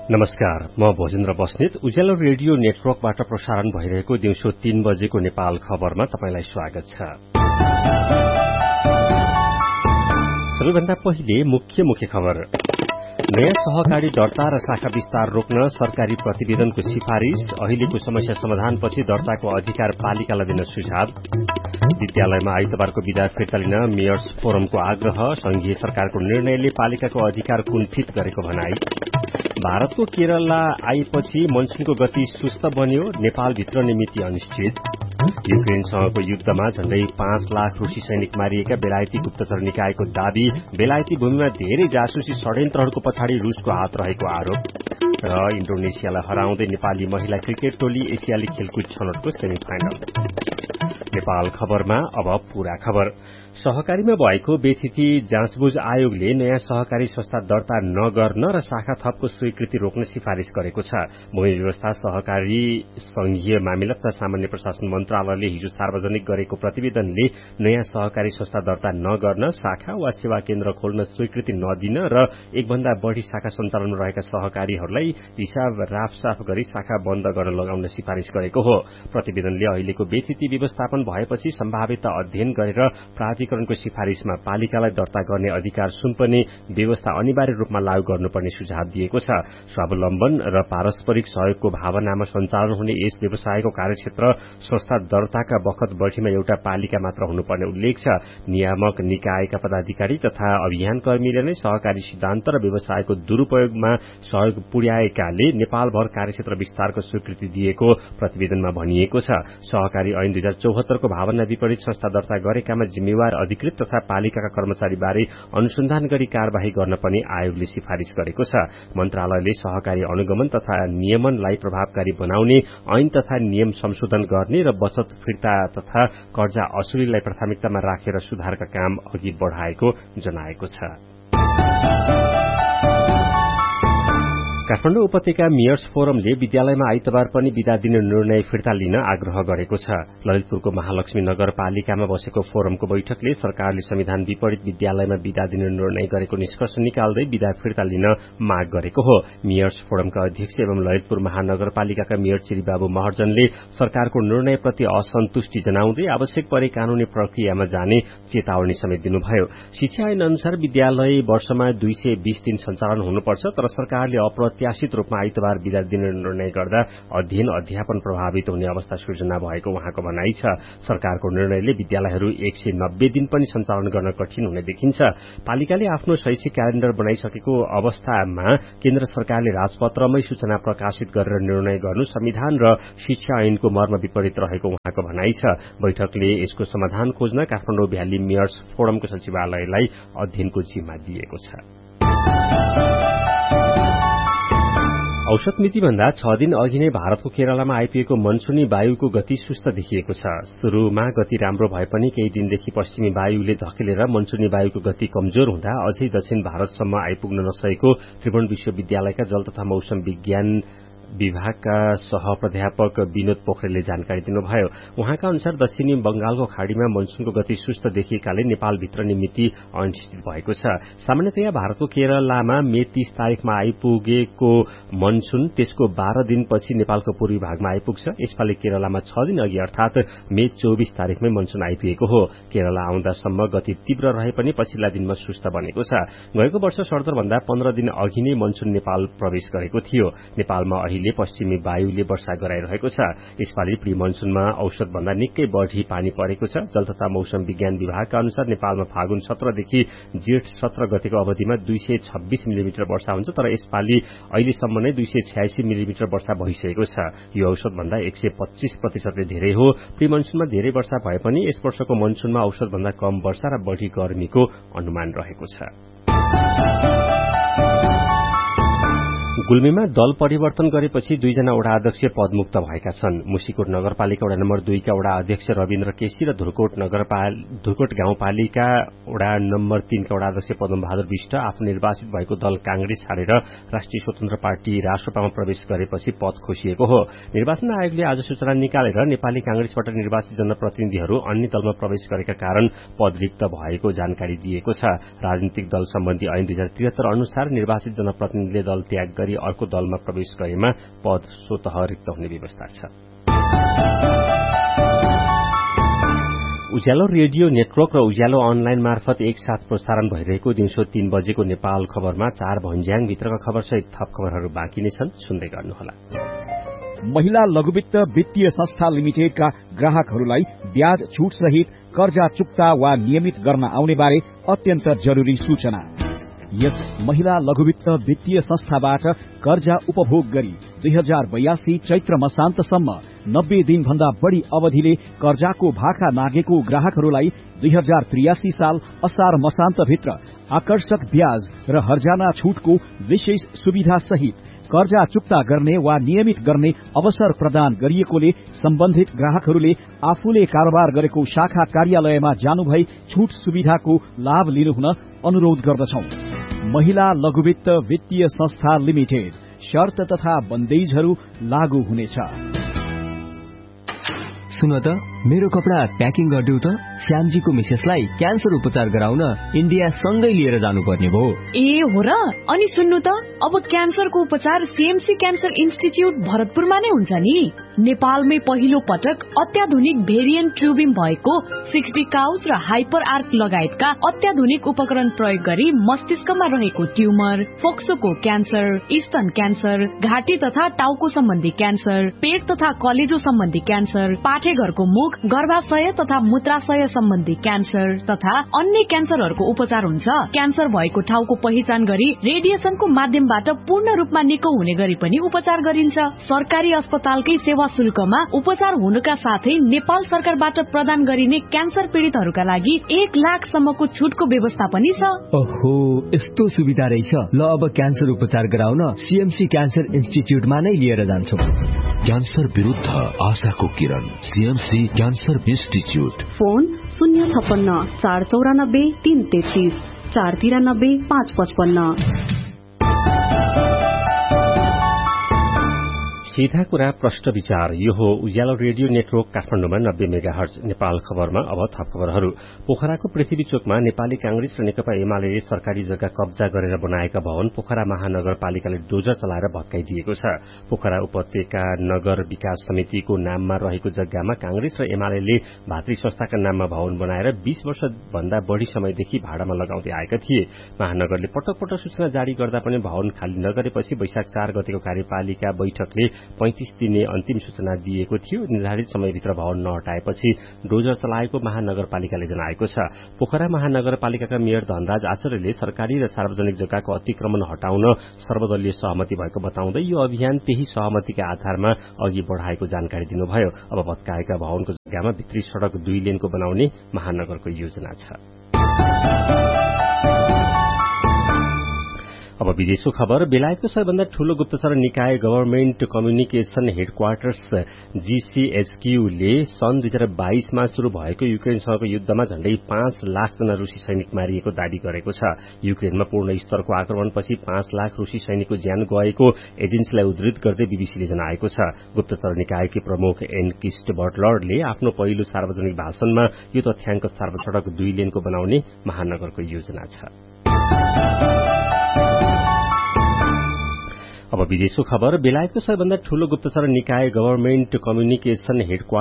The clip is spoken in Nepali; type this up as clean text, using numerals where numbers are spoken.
नमस्कार, म भोजेन्द्र बस्नेत उज्यालो रेडियो नेटवर्कबाट प्रसारण भइरहेको दिउँसो 3 बजेको नेपाल खबरमा तपाईंलाई स्वागत छ। सबैभन्दा पहिले मुख्य खबर। नयाँ सहकारी दर्ता र शाखा विस्तार रोक्न सरकारी प्रतिवेदनको सिफारिश, अहिलेको समस्या समाधानपछि दर्ताको अधिकार पालिकालाई दिन सुझाव। विद्यालयमा आइतबारको विदा फिर्ता लिन मेयर्स फोरमको आग्रह, संघीय सरकारको निर्णयले पालिकाको अधिकार कुण्ठित गरेको भनाई। भारतको केरला आएपछि मनसूनको गति सुस्त बन्यो, नेपालभित्र नीति अनिश्चित। युक्रेनसँगको युद्धमा झण्डै 5 लाख रूसी सैनिक मारिएका बेलायती गुप्तचर निकायको दावी, बेलायती भूमिमा धेरै जासुसी षड्यन्त्रहरूको पछाडि रूसको हात रहेको आरोप। र इन्डोनेसियालाई हराउँदै नेपाली महिला क्रिकेट टोली एसियाली खेलकुद छनौटको सेमिफाइनल। नेपाल खबरमा अब पूरा खबर। सहकारीमा भएको बेथिति जाँचबुझ आयोगले नयाँ सहकारी संस्था दर्ता नगर्न र शाखा थपको स्वीकृति रोक्न सिफारिश गरेको छ। भूमि व्यवस्था, सहकारी, संघीय मामिला तथा सामान्य प्रशासन मन्त्रालयले हिजो सार्वजनिक गरेको प्रतिवेदनले नयाँ सहकारी संस्था दर्ता नगर्न, शाखा वा सेवा केन्द्र खोल्न स्वीकृति नदिन र एक भन्दा बढ़ी शाखा सञ्चालनमा रहेका सहकारीहरूलाई हिसाब राफसाफ गरी शाखा बन्द गर्न लगाउन सिफारिश गरेको हो। प्रतिवेदनले अहिलेको बेथिति व्यवस्थापन भएपछि सम्भाव्यता अध्ययन गरेर प्राधिकरणको सिफारिशमा पालिकालाई दर्ता गर्ने अधिकार सुम्पने व्यवस्था अनिवार्य रूपमा लागू गर्नुपर्ने सुझाव दिएको छ। स्वावलम्बन र पारस्परिक सहयोगको भावनामा सञ्चालन हुने यस व्यवसायको कार्यक्षेत्र संस्था दर्ताका बखत बढीमा एउटा पालिका मात्र हुनुपर्ने उल्लेख छ। नियामक निकायका पदाधिकारी तथा अभियानकर्मीले नै सहकारी सिद्धान्त र व्यवसायको दुरूपयोगमा सहयोग पुर्याएकाले नेपालभर कार्यक्षेत्र विस्तारको स्वीकृति दिएको प्रतिवेदनमा भनिएको छ। सहकारी ऐन 2074 को भावना विपरीत संस्था दर्ता गरेकामा जिम्मेवार अधिकृत तथा पालिकाका कर्मचारीबारे अनुसन्धान गरी कार्यवाही गर्न पनि आयोगले सिफारिश गरेको छ। मन्त्रालयले सहकारी अनुगमन तथा नियमनलाई प्रभावकारी बनाउने, ऐन तथा नियम संशोधन गर्ने र बचत फिर्ता तथा कर्जा असुलीलाई प्राथमिकतामा राखेर सुधारका काम अघि बढ़ाएको जनाएको छ। काठमाडौँ उपत्यका मेयर्स फोरमले विद्यालयमा आइतबार पनि विदा दिने निर्णय फिर्ता लिन आग्रह गरेको छ। ललितपुरको महालक्ष्मी नगरपालिकामा बसेको फोरमको बैठकले सरकारले संविधान विपरीत विद्यालयमा विदा दिने निर्णय गरेको निष्कर्ष निकाल्दै विदा फिर्ता लिन माग गरेको हो। मेयर्स फोरमका अध्यक्ष एवं ललितपुर महानगरपालिकाका मेयर श्रीबाबु महर्जनले सरकारको निर्णयप्रति असन्तुष्टि जनाउँदै आवश्यक परे कानूनी प्रक्रियामा जाने चेतावनी समेत दिनुभयो। शिक्षा ऐन अनुसार विद्यालय वर्षमा 220 दिन सञ्चालन हुनुपर्छ, तर सरकारले अप्रत्याशित रूपमा आइतबार विदा दिने निर्णय गर्दा अध्ययन अध्यापन प्रभावित हुने अवस्था सृजना भएको उहाँको भनाइ छ। सरकारको निर्णयले विद्यालयहरू 190 दिन पनि सञ्चालन गर्न कठिन हुने देखिन्छ। पालिकाले आफ्नो शैक्षिक क्यालेण्डर बनाइसकेको अवस्थामा केन्द्र सरकारले राजपत्रमै सूचना प्रकाशित गरेर निर्णय गर्नु संविधान र शिक्षा ऐनको मर्म विपरीत रहेको उहाँको भनाइ छ। बैठकले यसको समाधान खोज्न काठमाडौँ भ्याली मेयर्स फोरमको सचिवालयलाई अध्ययनको जिम्मा दिएको छ। औषध मितिभन्दा 6 दिन अघि नै भारतको केरलामा आइपुगेको मनसूनी वायुको गति सुस्त देखिएको छ। शुरूमा गति राम्रो भए पनि केही दिनदेखि पश्चिमी वायुले धकेलेर मनसूनी वायुको गति कमजोर हुँदा अझै दक्षिण भारतसम्म आइपुग्न नसकेको त्रिभुवन विश्वविद्यालयका जल तथा मौसम विज्ञान विभागका सहप्राध्यापक विनोद पोखरेलले जानकारी दिनुभयो। उहाँका अनुसार दक्षिणी बंगालको खाड़ीमा मनसूनको गति सुस्त देखिएकाले नेपालभित्र निमिति अनिश्चित भएको छ। सामान्यतया भारतको केरलामा मे 30 तारिखमा आइपुगेको मनसून त्यसको 12 दिनपछि नेपालको पूर्वी भागमा आइपुग्छ। यसपालि केरलामा 6 दिन अघि अर्थात मे 24 तारिखमै मनसून आइपुगेको हो। केरला आउँदासम्म गति तीव्र रहे पनि पछिल्ला दिनमा सुस्त बनेको छ। गएको वर्ष शरदभन्दा 15 दिन अघि नै मनसून नेपाल प्रवेश गरेको थियो। नेपालमा अहिले पश्चिमी वायुले वर्षा गराइरहेको छ। यसपालि प्री मनसूनमा औसत भन्दा निकै बढ़ी पानी परेको छ। जल तथा मौसम विज्ञान विभागका अनुसार नेपालमा फागुन 17 देखि जेठ 17 गतेको अवधिमा 226 मिलिमिटर वर्षा हुन्छ, तर यसपालि अहिलेसम्म नै 286 मिलिमिटर वर्षा भइसकेको छ। यो औसत भन्दा 125% धेरै हो। प्री मनसूनमा धेरै वर्षा भए पनि यस वर्षको मनसूनमा औसत भन्दा कम वर्षा र बढ़ी गर्मीको अनुमान रहेको छ। गुल्मीमा दल परिवर्तन गरेपछि 2 जना वडा अध्यक्ष पदमुक्त भएका छन्। मुसिकोट नगरपालिका वडा नम्बर 2 का वडा अध्यक्ष रविन्द्र केसी र धुरकोट गाउँपालिका वडा नम्बर 3 का वडा अध्यक्ष पद्मबहादुर विष्ट आफू निर्वाचित भएको दल कांग्रेस छाडेर राष्ट्रिय स्वतन्त्र पार्टी रासोपामा प्रवेश गरेपछि पद खोसिएको हो। निर्वाचन आयोगले आज सूचना निकालेर नेपाली कांग्रेसबाट निर्वाचित जनप्रतिनिधिहरू अन्य दलमा प्रवेश गरेका कारण पद रिक्त भएको जानकारी दिएको छ। राजनीतिक दल सम्बन्धी ऐन 2073 अनुसार निर्वाचित जनप्रतिनिधिले दल त्याग गरी कर्मचारी अर्को दलमा प्रवेश गरेमा पद स्वतः रिक्त हुने व्यवस्था छ। उज्यालो रेडियो नेटवर्क र उज्यालो अनलाइन मार्फत एकसाथ प्रसारण भइरहेको दिउँसो 3 बजेको नेपाल खबरमा 4 भन्ज्याङ भित्रका खबरसहित थप खबरहरू बाँकी नै छन्, सुन्दै गर्नुहोला। महिला लघुवित्त वित्तीय संस्था लिमिटेडका ग्राहकहरूलाई ब्याज छूट सहित कर्जा चुक्ता वा नियमित गर्न आउने बारे अत्यन्त जरुरी सूचना। यस महिला लघुवित्त वित्तीय संस्थाबाट कर्जा उपभोग गरी 2082 चैत्र मसान्तसम्म 90 दिनभन्दा बढ़ी अवधिले कर्जाको भाका नागेको ग्राहकहरूलाई 2083 साल असार मसान्तभित्र आकर्षक ब्याज र हर्जाना छूटको विशेष सुविधा सहित कर्जा चुक्ता गर्ने वा नियमित गर्ने अवसर प्रदान गरिएकोले सम्बन्धित ग्राहकहरूले आफूले कारोबार गरेको शाखा कार्यालयमा जानुभई छूट सुविधाको लाभ लिनुहुन अनुरोध गर्दछौं। महिला लघुवित्त वित्तीय संस्था लिमिटेड, शर्त तथा बन्देजहरू लागू हुनेछ। सुन त, मेरो कपडा प्याकिङ गरिदेऊ त। श्यामजीको मिसेसलाई क्यान्सर उपचार गराउन इन्डिया सँगै लिएर जानुपर्ने भयो। ए हो र? अनि सुन्नु त, अब क्यान्सरको उपचार सीएमसी क्यान्सर इन्स्टिच्युट भरतपुरमा नै हुन्छ नि। नेपालमै पहिलो पटक अत्याधुनिक भेरिएन्ट ट्युबिङ भएको 60 काउस र हाइपर आर्क लगायतका अत्याधुनिक उपकरण प्रयोग गरी मस्तिष्कमा रहेको ट्युमर, फोक्सोको क्यान्सर, स्तन क्यान्सर, घाँटी तथा टाउको सम्बन्धी क्यान्सर, पेट तथा कलेजो सम्बन्धी क्यान्सर, पाठेघरको मुख, गर्भाशय तथा मूत्राशय सम्बन्धी क्यान्सर तथा अन्य क्यान्सरहरूको उपचार हुन्छ। क्यान्सर भएको ठाउँको पहिचान गरी रेडिएसनको माध्यमबाट पूर्ण रूपमा निको हुने गरी पनि उपचार गरिन्छ। सरकारी अस्पतालकै सेवा शुल्कमा उपचार हुनुका साथै नेपाल सरकारबाट प्रदान गरिने क्यान्सर पीड़ितहरूका लागि 1 लाखसम्मको छुटको व्यवस्था पनि छ। ओहो, यस्तो सुविधा रहेछ। ल, अब क्यान्सर उपचार गराउन सीएमसी क्यान्सर इन्स्टिच्युटमा नै लिएर जान्छौं। क्यान्सर विरुद्ध आशाको किरण, सीएमसी क्यान्सर इन्स्टिच्युट। फोन 056 494 333 493 555। सीधा कुरा प्रश्न विचार। यो हो उज्यालो रेडियो नेटवर्क काठमाडौँमा 90 मेगाहर्ज। नेपाल खबरमा अब थप खबरहरू। पोखराको पृथ्वी चोकमा नेपाली कांग्रेस र नेकपा एमाले सरकारी जग्गा कब्जा गरेर बनाएका भवन पोखरा महानगरपालिकाले डोजर चलाएर भत्काइदिएको छ। पोखरा उपत्यका नगर विकास समितिको नाममा रहेको जग्गामा कांग्रेस र एमाले भातृ संस्थाका नाममा भवन बनाएर 20 वर्ष भन्दा बढ़ी समयदेखि भाडामा लगाउँदै आएका थिए। महानगरले पटक पटक सूचना जारी गर्दा पनि भवन खाली नगरेपछि वैशाख 4 गतेको कार्यपालिका बैठकले 35 दिने अन्तिम सूचना दिएको थियो। निर्धारित समयभित्र भवन नहटाएपछि डोजर चलाएको महानगरपालिकाले जनाएको छ। पोखरा महानगरपालिकाका मेयर धनराज आचार्यले सरकारी र सार्वजनिक जग्गाको अतिक्रमण हटाउन सर्वदलीय सहमति भएको बताउँदै यो अभियान त्यही सहमतिका आधारमा अघि बढ़ाएको जानकारी दिनुभयो। अब भत्काएका भवनको जग्गामा भित्री सड़क 2 लेनको बनाउने महानगरको योजना छ। अब विदेशको खबर। बेलायतको सबैभन्दा ठूलो गुप्तचर निकाय गभर्नमेन्ट कम्युनिकेशन हेडक्वार्टर्स जीसीएचक्यूले सन् 2022 मा शुरू भएको युक्रेनसँगको युद्धमा झण्डै 5 लाख जना रूसी सैनिक मारिएको दावी गरेको छ। युक्रेनमा पूर्ण स्तरको आक्रमणपछि 5 लाख रूसी सैनिकको ज्यान गएको एजेन्सीलाई उद्धृत गर्दै बीबीसीले जनाएको छ। गुप्तचर निकायकी प्रमुख एन किस्ट बटलरले आफ्नो पहिलो सार्वजनिक भाषणमा यो तथ्याङ्क सड़क 2 लेनको बनाउने महानगरको योजना छ। अब विदेशको खबर। बेलायतको सबैभन्दा ठूलो गुप्तचर निकाय गभर्नमेन्ट कम्युनिकेशन हेडक्वार्टर्स